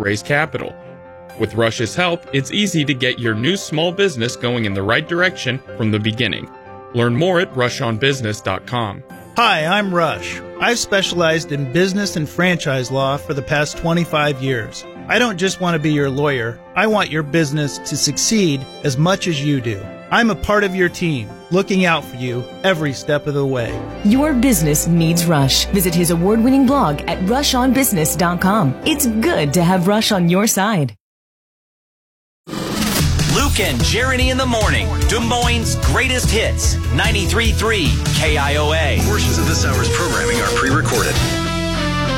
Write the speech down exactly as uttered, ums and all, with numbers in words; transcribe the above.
raise capital. With Rush's help, it's easy to get your new small business going in the right direction from the beginning. Learn more at rush on business dot com. Hi, I'm Rush. I've specialized in business and franchise law for the past twenty-five years. I don't just want to be your lawyer. I want your business to succeed as much as you do. I'm a part of your team, looking out for you every step of the way. Your business needs Rush. Visit his award-winning blog at rush on business dot com. It's good to have Rush on your side. Luke and Jeremy in the morning. Des Moines' greatest hits. ninety-three point three K I O A. Portions of this hour's programming are pre-recorded.